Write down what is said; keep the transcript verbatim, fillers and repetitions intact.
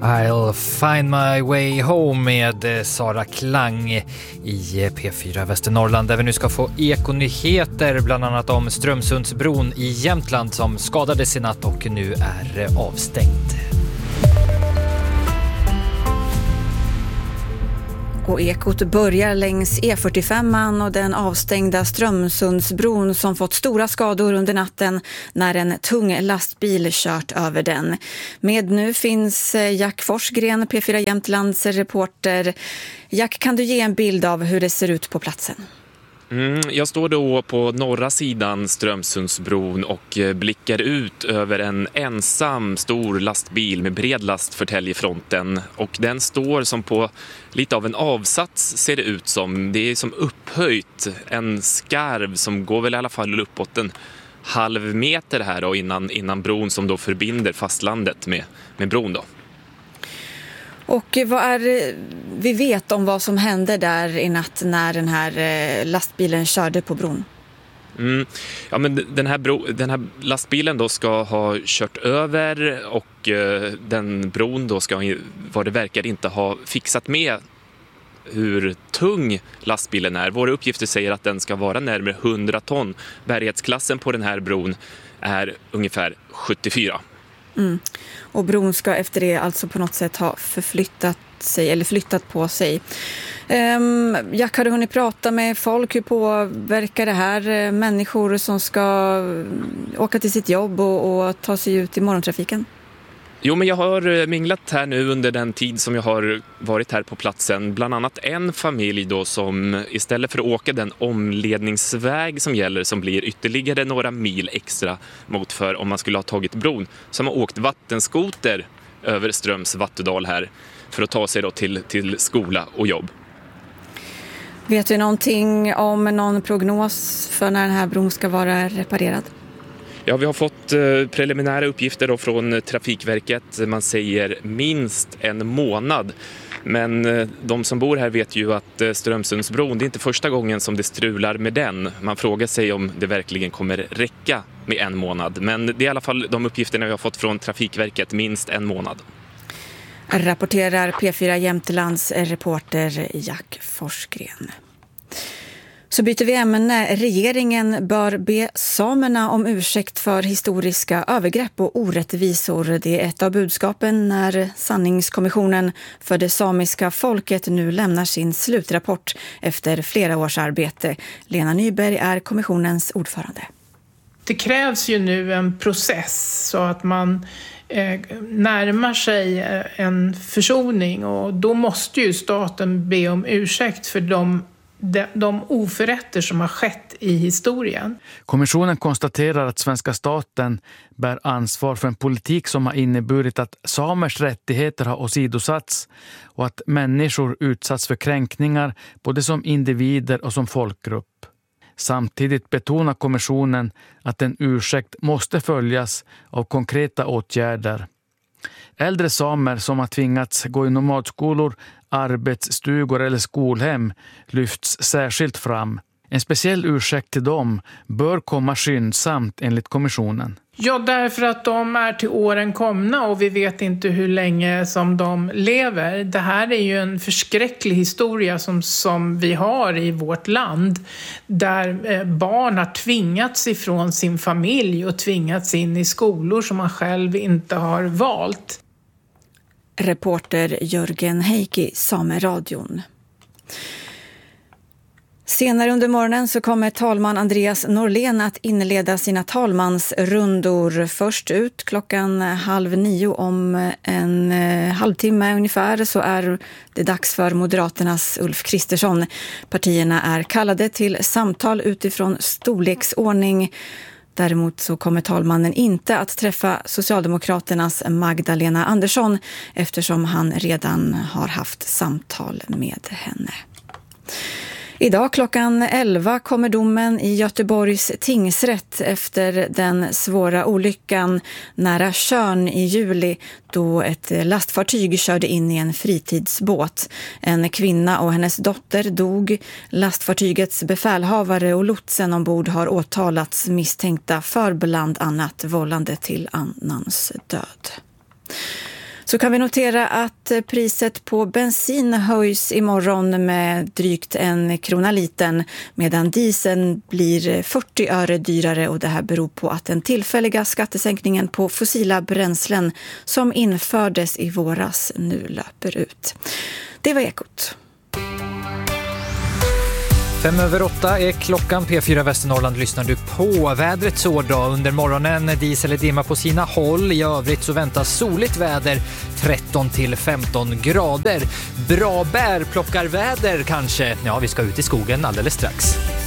I'll find my way home med Sara Klang i P fyra Västernorrland, där vi nu ska få ekonyheter bland annat om Strömsundsbron i Jämtland som skadades i natt och nu är avstängd. Och ekot börjar längs E fyrtiofem och den avstängda Strömsundsbron som fått stora skador under natten när en tung lastbil kört över den. Med nu finns Jack Forsgren, P fyra Jämtlands reporter. Jack, kan du ge en bild av hur det ser ut på platsen? Mm, jag står då på norra sidan Strömsundsbron och blickar ut över en ensam stor lastbil med bred last för täljefronten. Och den står som på lite av en avsats, ser det ut som. Det är som upphöjt, en skarv som går väl i alla fall uppåt en halv meter här då, innan, innan bron som då förbinder fastlandet med, med bron då. Och vad är vi vet om vad som hände där i natt när den här lastbilen körde på bron? Mm. Ja, men den här, bro, den här lastbilen då ska ha kört över och eh, den bron då ska, vad det verkar, inte ha fixat med hur tung lastbilen är. Våra uppgifter säger att den ska vara närmare hundra ton. Bärighetsklassen på den här bron är ungefär sjuttiofyra. Mm. Och bron ska efter det alltså på något sätt ha förflyttat sig eller flyttat på sig. Um, Jack, har du hunnit prata med folk? Hur påverkar det här människor som ska åka till sitt jobb och, och ta sig ut i morgontrafiken? Jo, men jag har minglat här nu under den tid som jag har varit här på platsen. Bland annat en familj då som istället för att åka den omledningsväg som gäller, som blir ytterligare några mil extra mot för om man skulle ha tagit bron, som har åkt vattenskoter över Ströms Vattudal här för att ta sig då till, till skola och jobb. Vet du någonting om någon prognos för när den här bron ska vara reparerad? Ja, vi har fått eh, preliminära uppgifter då från Trafikverket. Man säger minst en månad. Men eh, de som bor här vet ju att eh, Strömsundsbron, det är inte första gången som det strular med den. Man frågar sig om det verkligen kommer räcka med en månad. Men det är i alla fall de uppgifterna vi har fått från Trafikverket, minst en månad. Rapporterar P fyra Jämtlands reporter Jack Forsgren. Så byter vi ämne. Regeringen bör be samerna om ursäkt för historiska övergrepp och orättvisor. Det är ett av budskapen när Sanningskommissionen för det samiska folket nu lämnar sin slutrapport efter flera års arbete. Lena Nyberg är kommissionens ordförande. Det krävs ju nu en process så att man eh, närmar sig en försoning, och då måste ju staten be om ursäkt för de De, de oförrätter som har skett i historien. Kommissionen konstaterar att svenska staten bär ansvar för en politik som har inneburit att samers rättigheter har åsidosatts och att människor utsatts för kränkningar både som individer och som folkgrupp. Samtidigt betonar kommissionen att en ursäkt måste följas av konkreta åtgärder. Äldre samer som har tvingats gå i nomadskolor, arbetsstugor eller skolhem lyfts särskilt fram. En speciell ursäkt till dem bör komma skyndsamt enligt kommissionen. Ja, därför att de är till åren komna och vi vet inte hur länge som de lever. Det här är ju en förskräcklig historia som, som vi har i vårt land, där eh, barn har tvingats ifrån sin familj och tvingats in i skolor som man själv inte har valt. Reporter Jörgen Heikki, Sameradion. Senare under morgonen så kommer talman Andreas Norlén att inleda sina talmansrundor. Först ut klockan halv nio om en eh, halvtimme ungefär så är det dags för Moderaternas Ulf Kristersson. Partierna är kallade till samtal utifrån storleksordning. Däremot så kommer talmannen inte att träffa Socialdemokraternas Magdalena Andersson eftersom han redan har haft samtal med henne. Idag klockan elva kommer domen i Göteborgs tingsrätt efter den svåra olyckan nära Tjörn i juli då ett lastfartyg körde in i en fritidsbåt. En kvinna och hennes dotter dog. Lastfartygets befälhavare och lotsen ombord har åtalats misstänkta för bland annat vållande till annans död. Så kan vi notera att priset på bensin höjs imorgon med drygt en krona liten, medan dieseln blir fyrtio öre dyrare, och det här beror på att den tillfälliga skattesänkningen på fossila bränslen som infördes i våras nu löper ut. Det var Ekot. Fem över åtta är klockan. P fyra Västernorrland lyssnar du på. Vädret så då. Under morgonen dis eller dimma på sina håll. I övrigt så väntas soligt väder, tretton till femton grader. Bra bär plockar väder kanske. Ja, vi ska ut i skogen alldeles strax.